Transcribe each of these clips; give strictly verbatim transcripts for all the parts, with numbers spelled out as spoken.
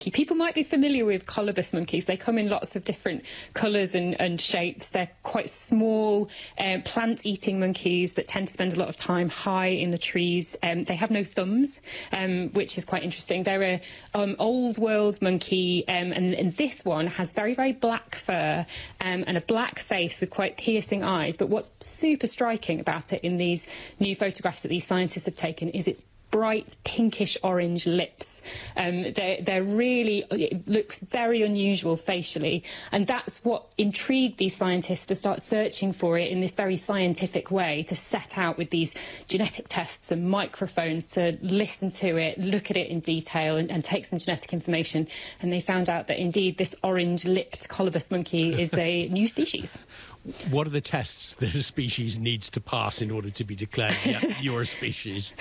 People might be familiar with colobus monkeys. They come in lots of different colours and, and shapes. They're quite small, um, plant-eating monkeys that tend to spend a lot of time high in the trees. Um, they have no thumbs, um, which is quite interesting. They're a um, old-world monkey, um, and, and this one has very, very black fur um, and a black face with quite piercing eyes. But what's super striking about it in these new photographs that these scientists have taken is its bright pinkish orange lips. Um, they're, they're really, it looks very unusual facially, and that's what intrigued these scientists to start searching for it in this very scientific way, to set out with these genetic tests and microphones to listen to it, look at it in detail and, and take some genetic information. And they found out that indeed this orange-lipped colobus monkey is a new species. What are the tests that a species needs to pass in order to be declared yep, your species?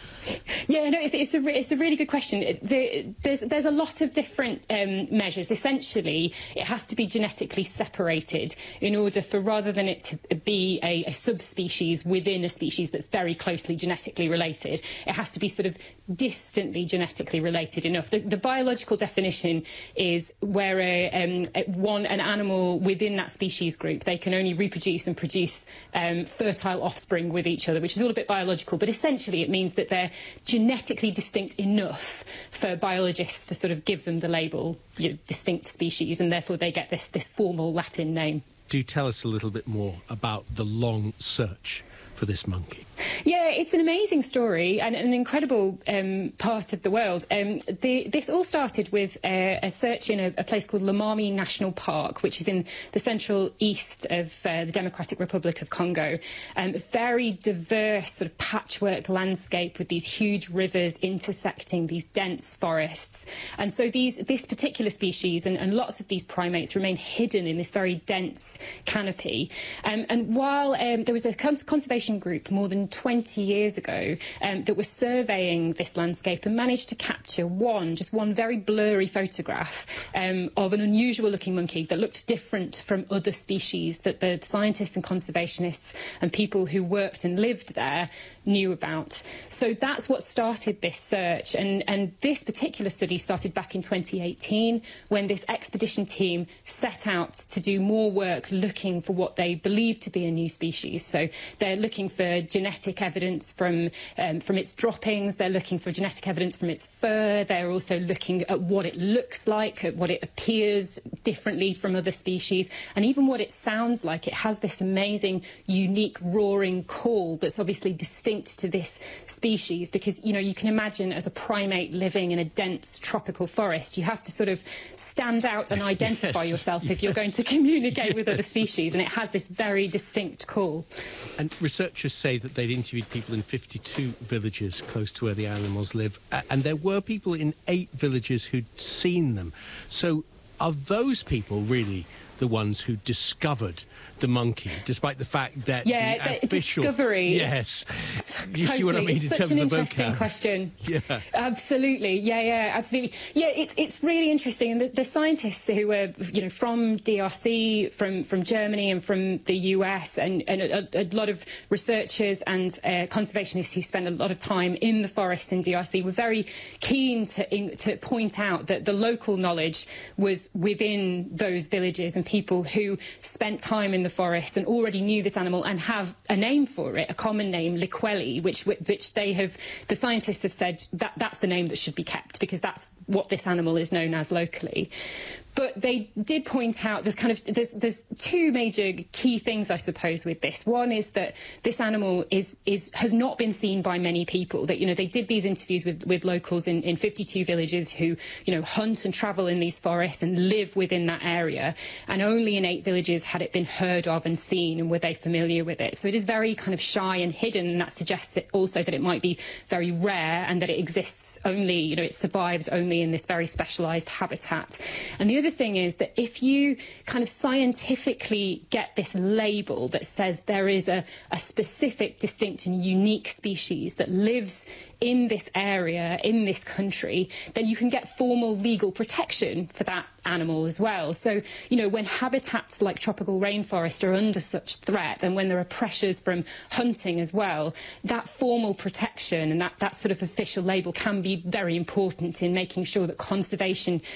Yeah, no, it's, it's, a, it's a really good question. The, there's, there's a lot of different um, measures. Essentially, it has to be genetically separated in order for, rather than it to be a, a subspecies within a species that's very closely genetically related, it has to be sort of distantly genetically related enough. The, the biological definition is where a, um, one, an animal within that species group, they can only reproduce and produce um, fertile offspring with each other, which is all a bit biological, but essentially it means that they're genetically distinct enough for biologists to sort of give them the label, you know, distinct species, and therefore they get this, this formal Latin name. Do tell us a little bit more about the long search for this monkey. Yeah, it's an amazing story and an incredible um, part of the world. Um, the, this all started with a, a search in a, a place called Lomami National Park, which is in the central east of uh, the Democratic Republic of Congo. Um, a very diverse sort of patchwork landscape with these huge rivers intersecting these dense forests. And so these, this particular species and, and lots of these primates remain hidden in this very dense canopy. Um, and while um, there was a cons conservation group more than twenty years ago um, that was surveying this landscape and managed to capture one, just one very blurry photograph um, of an unusual looking monkey that looked different from other species that the scientists and conservationists and people who worked and lived there knew about. So that's what started this search, and, and this particular study started back in twenty eighteen when this expedition team set out to do more work looking for what they believed to be a new species. So they're looking for genetic evidence from um, from its droppings, they're looking for genetic evidence from its fur, they're also looking at what it looks like, at what it appears differently from other species, and even what it sounds like. It has this amazing, unique, roaring call that's obviously distinct to this species, because, you know, you can imagine as a primate living in a dense tropical forest, you have to sort of stand out and identify yes, yourself yes. if you're going to communicate yes. with other species, and it has this very distinct call. And researchers say that they'd interviewed people in fifty-two villages close to where the animals live, and there were people in eight villages who'd seen them. So are those people really the ones who discovered the monkey, despite the fact that yeah, the, the official... discovery. Yes. Totally. Do you see what I mean It's in such terms an of the interesting vocab? question. Yeah. Absolutely. Yeah, yeah, absolutely. Yeah, it's it's really interesting. And the, the scientists who were, you know, from D R C, from from Germany, and from the U S, and, and a, a lot of researchers and uh, conservationists who spend a lot of time in the forests in D R C were very keen to in, to point out that the local knowledge was within those villages and people who spent time in the forest and already knew this animal and have a name for it, a common name, Liquelli, which which they have, the scientists have said that that's the name that should be kept because that's what this animal is known as locally. But they did point out there's kind of there's there's two major key things, I suppose, with this. One is that this animal is is has not been seen by many people. That, you know, they did these interviews with with locals in in fifty-two villages who, you know, hunt and travel in these forests and live within that area, and only in eight villages had it been heard of and seen, and were they familiar with it. So it is very kind of shy and hidden, and that suggests it also that it might be very rare and that it exists only, you know, it survives only in this very specialised habitat. And the other thing is that if you kind of scientifically get this label that says there is a, a specific, distinct and unique species that lives in this area, in this country, then you can get formal legal protection for that animal as well. So, you know, when habitats like tropical rainforest are under such threat, and when there are pressures from hunting as well, that formal protection and that, that sort of official label can be very important in making sure that conservation